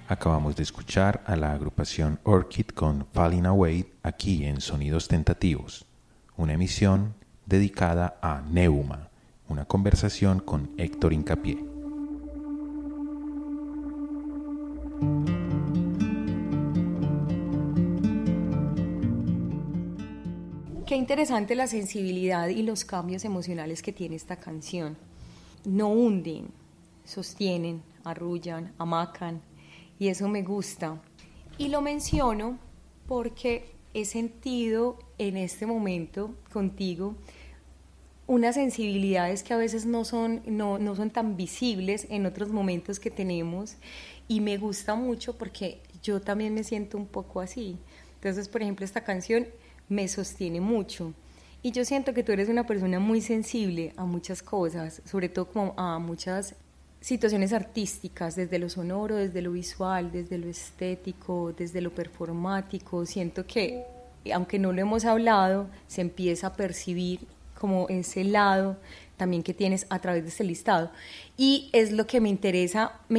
Acabamos de escuchar a la agrupación Orchid con Falling Away aquí en Sonidos Tentativos, una emisión dedicada a Neuma, una conversación con Héctor Hincapié. Qué interesante la sensibilidad y los cambios emocionales que tiene esta canción. No hunden, sostienen, arrullan, amacan, y eso me gusta. Y lo menciono porque he sentido en este momento contigo unas sensibilidades que a veces no son tan visibles en otros momentos que tenemos, y me gusta mucho porque yo también me siento un poco así. Entonces, por ejemplo, esta canción me sostiene mucho, y yo siento que tú eres una persona muy sensible a muchas cosas, sobre todo como a muchas situaciones artísticas, desde lo sonoro, desde lo visual, desde lo estético, desde lo performático. Siento que, aunque no lo hemos hablado, se empieza a percibir como ese lado también que tienes a través de este listado, y es lo que es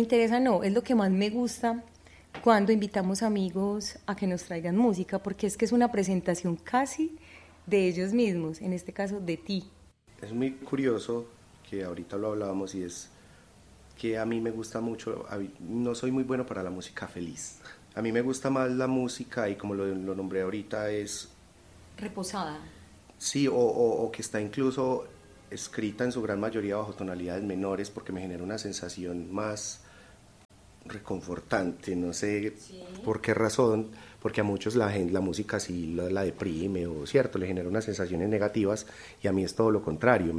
lo que más me gusta cuando invitamos amigos a que nos traigan música, porque es que es una presentación casi de ellos mismos, en este caso de ti. Es muy curioso que ahorita lo hablábamos, y es que a mí me gusta mucho, no soy muy bueno para la música feliz. A mí me gusta más la música, y como lo nombré ahorita, es reposada. Sí, o que está incluso escrita en su gran mayoría bajo tonalidades menores, porque me genera una sensación más reconfortante, no sé por qué razón, porque a muchos la música sí la deprime, o cierto, le genera unas sensaciones negativas, y a mí es todo lo contrario.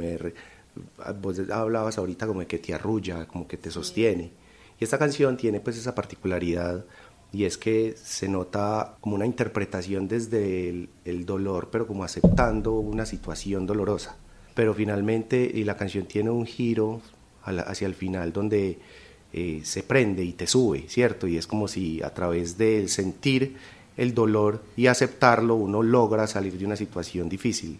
Vos hablabas ahorita como de que te arrulla, como que te sostiene, y esta canción tiene pues esa particularidad, y es que se nota como una interpretación desde el dolor, pero como aceptando una situación dolorosa, pero finalmente, y la canción tiene un giro hacia el final donde se prende y te sube, ¿cierto? Y es como si a través del sentir el dolor y aceptarlo, uno logra salir de una situación difícil.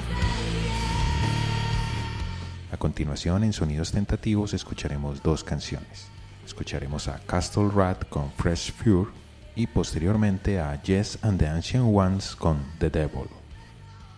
A continuación, en Sonidos Tentativos, escucharemos dos canciones. Escucharemos a Castle Rat con Fresh Fury y posteriormente a Yes and the Ancient Ones con The Devil.